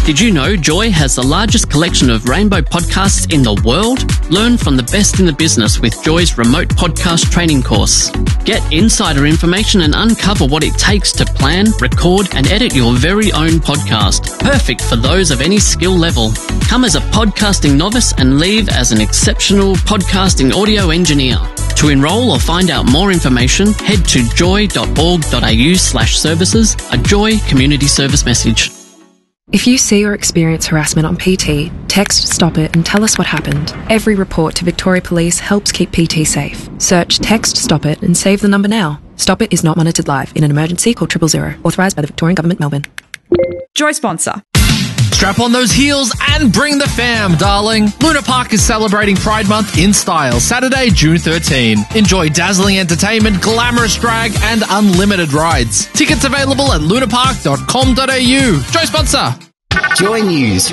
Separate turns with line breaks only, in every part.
Did you know Joy has the largest collection of rainbow podcasts in the world? Learn from the best in the business with Joy's remote podcast training course. Get insider information and uncover what it takes to plan, record, and edit your very own podcast. Perfect for those of any skill level. Come as a podcasting novice and leave as an exceptional podcasting audio engineer. To enrol or find out more information, head to joy.org.au/services, a Joy community service message.
If you see or experience harassment on PT, text Stop It and tell us what happened. Every report to Victoria Police helps keep PT safe. Search Text Stop It and save the number now. Stop It is not monitored live. In an emergency, call 000. Authorised by the Victorian Government, Melbourne.
Joy sponsor.
Strap on those heels and bring the fam, darling. Luna Park is celebrating Pride Month in style, Saturday, June 13. Enjoy dazzling entertainment, glamorous drag, and unlimited rides. Tickets available at lunapark.com.au. Joy sponsor.
Joy News.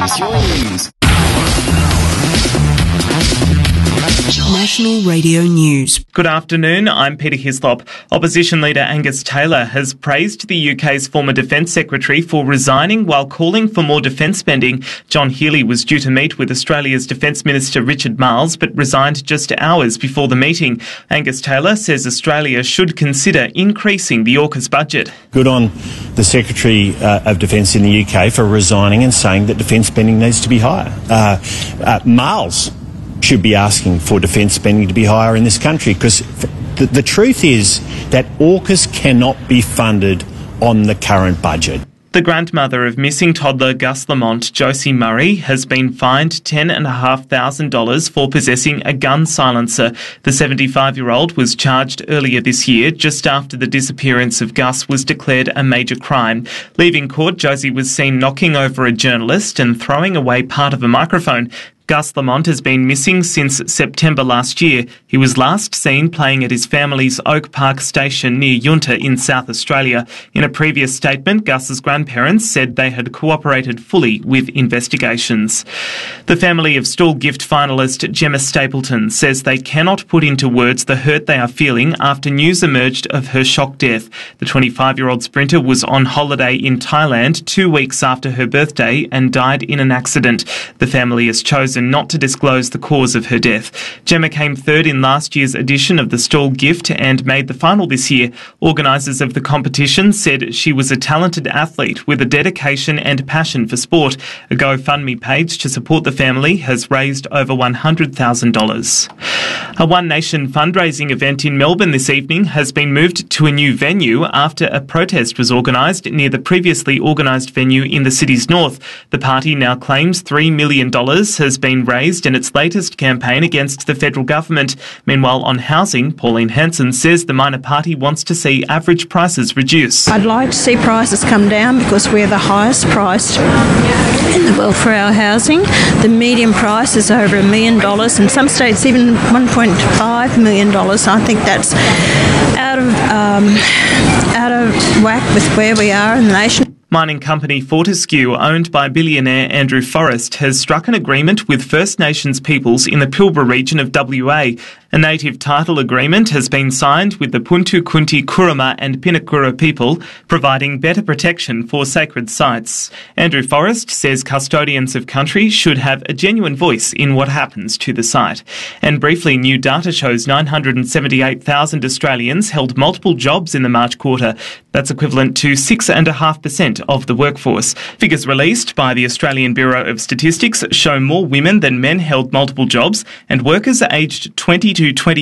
National Radio News.
Good afternoon, I'm Peter Hislop. Opposition leader Angus Taylor has praised the UK's former Defence Secretary for resigning while calling for more defence spending. John Healey was due to meet with Australia's Defence Minister Richard Marles, but resigned just hours before the meeting. Angus Taylor says Australia should consider increasing the AUKUS budget.
Good on the Secretary of Defence in the UK for resigning and saying that defence spending needs to be higher. Marles should be asking for defence spending to be higher in this country, because the truth is that AUKUS cannot be funded on the current budget.
The grandmother of missing toddler Gus Lamont, Josie Murray, has been fined $10,500 for possessing a gun silencer. The 75-year-old was charged earlier this year, just after the disappearance of Gus was declared a major crime. Leaving court, Josie was seen knocking over a journalist and throwing away part of a microphone. Gus Lamont has been missing since September last year. He was last seen playing at his family's Oak Park station near Yunta in South Australia. In a previous statement, Gus's grandparents said they had cooperated fully with investigations. The family of Stall gift finalist Gemma Stapleton says they cannot put into words the hurt they are feeling after news emerged of her shock death. The 25-year-old sprinter was on holiday in Thailand 2 weeks after her birthday and died in an accident. The family has chosen not to disclose the cause of her death. Gemma came third in last year's edition of the Stall gift and made the final this year. Organisers of the competition said she was a talented athlete with a dedication and passion for sport. A GoFundMe page to support the family has raised over $100,000. A One Nation fundraising event in Melbourne this evening has been moved to a new venue after a protest was organised near the previously organised venue in the city's north. The party now claims $3 million has been raised in its latest campaign against the federal government. Meanwhile, on housing, Pauline Hanson says the minor party wants to see average prices reduce.
I'd like to see prices come down because we're the highest priced in the world for our housing. The median price is over $1 million, in some states even $1.5 million. I think that's out of whack with where we are in the nation.
Mining company Fortescue, owned by billionaire Andrew Forrest, has struck an agreement with First Nations peoples in the Pilbara region of WA. A native title agreement has been signed with the Puntu Kunti Kuruma and Pinakura people, providing better protection for sacred sites. Andrew Forrest says custodians of country should have a genuine voice in what happens to the site. And briefly, new data shows 978,000 Australians held multiple jobs in the March quarter. That's equivalent to 6.5% of the workforce. Figures released by the Australian Bureau of Statistics show more women than men held multiple jobs, and workers aged 20 to 20